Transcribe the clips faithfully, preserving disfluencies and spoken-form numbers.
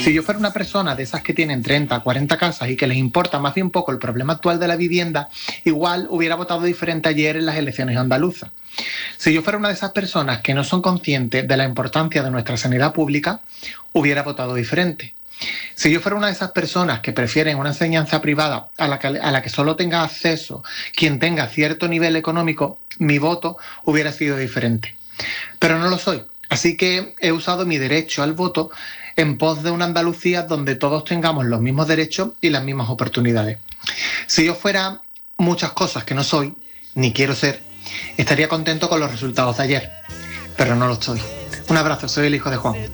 Si yo fuera una persona de esas que tienen treinta, cuarenta casas y que les importa más bien poco el problema actual de la vivienda, igual hubiera votado diferente ayer en las elecciones andaluzas. Si yo fuera una de esas personas que no son conscientes de la importancia de nuestra sanidad pública, hubiera votado diferente. Si yo fuera una de esas personas que prefieren una enseñanza privada a la que, a la que solo tenga acceso quien tenga cierto nivel económico, mi voto hubiera sido diferente. Pero no lo soy, así que he usado mi derecho al voto en pos de una Andalucía donde todos tengamos los mismos derechos y las mismas oportunidades. Si yo fuera muchas cosas que no soy, ni quiero ser, estaría contento con los resultados de ayer, pero no lo estoy. Un abrazo, soy el hijo de Juan.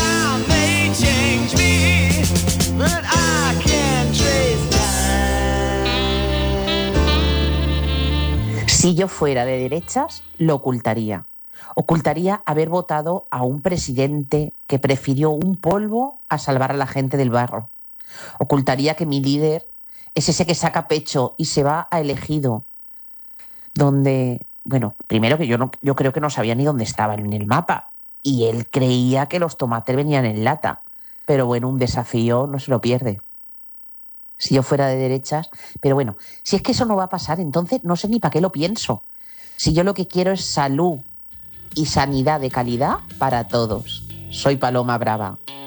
Si yo fuera de derechas, lo ocultaría. Ocultaría haber votado a un presidente que prefirió un polvo a salvar a la gente del barro. Ocultaría que mi líder es ese que saca pecho y se va a elegido, donde, bueno, primero que yo, no, yo creo que no sabía ni dónde estaba en el mapa, y él creía que los tomates venían en lata, pero bueno, un desafío no se lo pierde. Si yo fuera de derechas, pero bueno, si es que eso no va a pasar, entonces no sé ni para qué lo pienso. Si yo lo que quiero es salud y sanidad de calidad para todos. Soy Paloma Brava.